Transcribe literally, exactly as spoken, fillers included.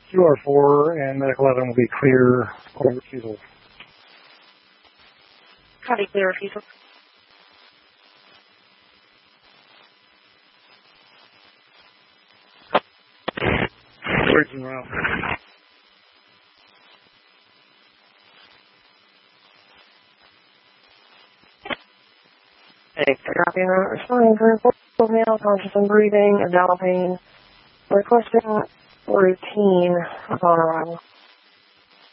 Q R four and Medical eleven will be clear for refusal. Copy, clear refusal. Virgin Route. Hey, copy that. Responding to report now, conscious and breathing, abdominal pain. Requesting routine upon arrival.